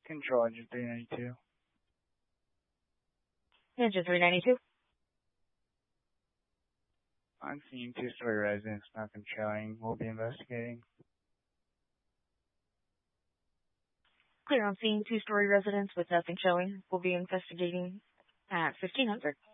Control Engine 392. Engine 392. I'm seeing two-story residence not showing. We'll be investigating. Clear on scene, two-story residence with nothing showing. We'll be investigating at 1500.